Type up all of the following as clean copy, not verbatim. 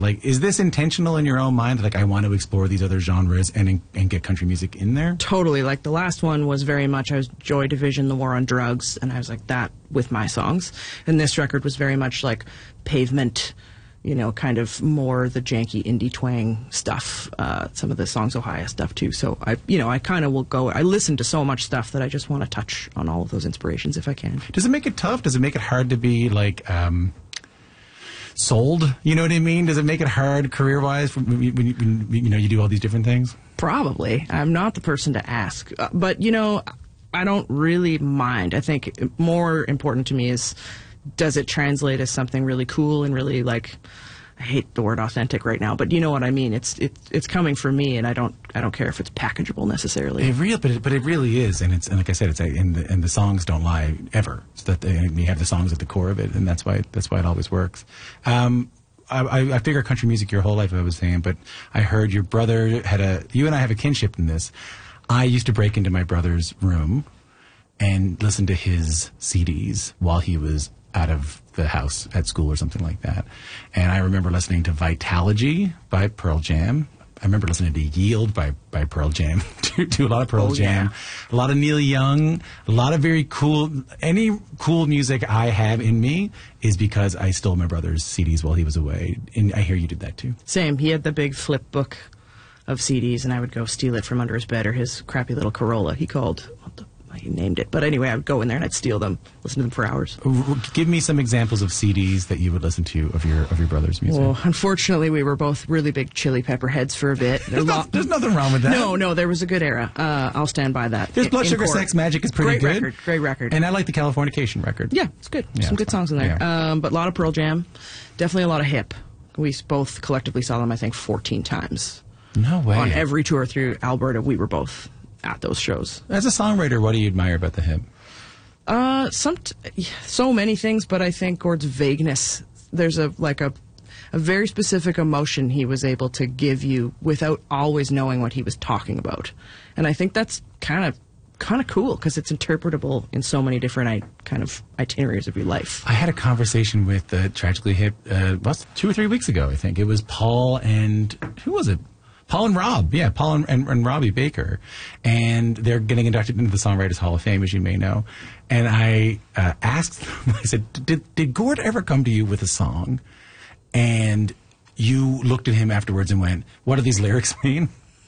Like, is this intentional in your own mind? Like, I want to explore these other genres and get country music in there? Totally. Like, the last one was very much, I was Joy Division, The War on Drugs, and I was like that with my songs. And this record was very much like Pavement, you know, kind of more the janky indie twang stuff. Some of the Songs Ohio stuff, too. So, I kind of will go, I listen to so much stuff that I just want to touch on all of those inspirations if I can. Does it make it tough? Does it make it hard to be, like, sold? You know what I mean? Does it make it hard career-wise when you do all these different things? Probably. I'm not the person to ask. But, I don't really mind. I think more important to me is, does it translate as something really cool and really, like, I hate the word authentic right now, but you know what I mean. It's coming from me, and I don't care if it's packageable necessarily. But it really is, and like I said, and the songs don't lie ever. So that we have the songs at the core of it, and that's why it always works. I figure country music your whole life, I was saying, but I heard your brother you and I have a kinship in this. I used to break into my brother's room and listen to his CDs while he was out of the house at school or something like that. And I remember listening to Vitalogy by Pearl Jam. I remember listening to Yield by Pearl Jam, to a lot of Pearl Jam, a lot of Neil Young, a lot of very cool, any cool music I have in me is because I stole my brother's CDs while he was away. And I hear you did that too. Same. He had the big flip book of CDs, and I would go steal it from under his bed or his crappy little Corolla. He named it. But anyway, I would go in there and I'd steal them, listen to them for hours. Give me some examples of CDs that you would listen to of your brother's music. Well, unfortunately, we were both really big Chili Pepper heads for a bit. There's nothing wrong with that. No, there was a good era. I'll stand by that. There's Blood Sugar Sex Magic is pretty good. Great record. And I like the Californication record. Yeah, it's good. Yeah, some good songs in there. Yeah. But a lot of Pearl Jam. Definitely a lot of hip. We both collectively saw them, I think, 14 times. No way. On every tour through Alberta, we were both at those shows. As a songwriter, what do you admire about the hip? So many things, but I think Gord's vagueness. There's a very specific emotion he was able to give you without always knowing what he was talking about, and I think that's kind of cool because it's interpretable in so many different kind of itineraries of your life. I had a conversation with Tragically Hip 2 or 3 weeks ago. I think it was Paul and who was it? Paul and Rob, yeah, Paul and Robbie Baker, and they're getting inducted into the Songwriters Hall of Fame, as you may know. And I asked them, I said, did Gord ever come to you with a song, and you looked at him afterwards and went, what do these lyrics mean?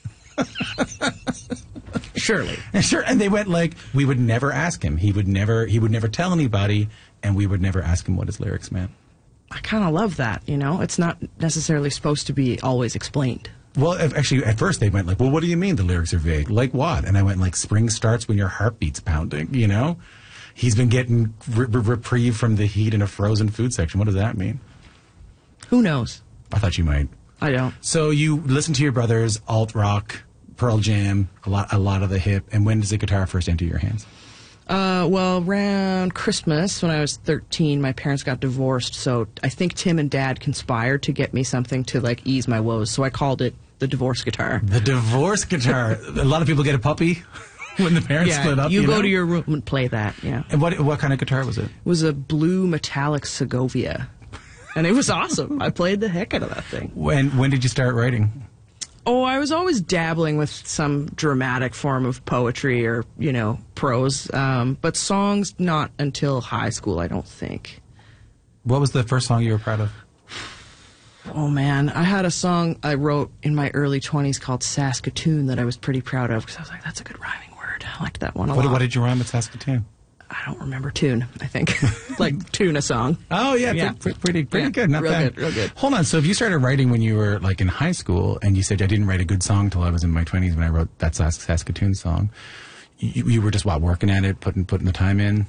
Surely. Sure, and they went like, we would never ask him. He would never tell anybody, and we would never ask him what his lyrics meant. I kind of love that, It's not necessarily supposed to be always explained. Well, actually, at first they went like, well, what do you mean the lyrics are vague? Like what? And I went like, spring starts when your heartbeat's pounding, He's been getting reprieve from the heat in a frozen food section. What does that mean? Who knows? I thought you might. I don't. So you listen to your brothers, alt-rock, Pearl Jam, a lot of the hip, and when does the guitar first enter your hands? Well, around Christmas, when I was 13, my parents got divorced, so I think Tim and Dad conspired to get me something to, like, ease my woes, so I called it the divorce guitar. The divorce guitar. A lot of people get a puppy when the parents split up. You go to your room and play that, yeah. And what kind of guitar was it? It was a blue metallic Segovia, and it was awesome. I played the heck out of that thing. When did you start writing? Oh, I was always dabbling with some dramatic form of poetry or, prose, but songs not until high school, I don't think. What was the first song you were proud of? Oh, man. I had a song I wrote in my early 20s called Saskatoon that I was pretty proud of because I was like, that's a good rhyming word. I liked that one a lot. What did you rhyme with Saskatoon? I don't remember tune, I think. Like, tune a song. Oh, yeah. Pretty good. Not bad. Real good. Hold on. So if you started writing when you were, like, in high school, and you said, I didn't write a good song till I was in my 20s when I wrote that Saskatoon song, you were just, working at it, putting the time in?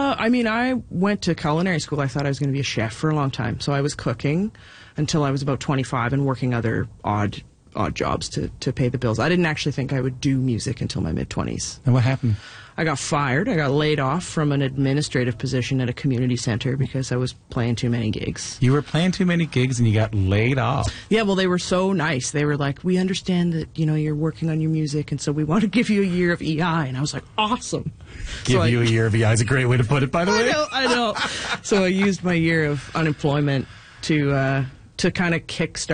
I went to culinary school. I thought I was going to be a chef for a long time. So I was cooking until I was about 25 and working other odd jobs to pay the bills. I didn't actually think I would do music until my mid-20s. And what happened? I got fired. I got laid off from an administrative position at a community center because I was playing too many gigs. You were playing too many gigs and you got laid off? Yeah, well, they were so nice. They were like, we understand that, you're working on your music, and so we want to give you a year of EI. And I was like, awesome. You a year of EI is a great way to put it, by the way. I know. So I used my year of unemployment to kind of kickstart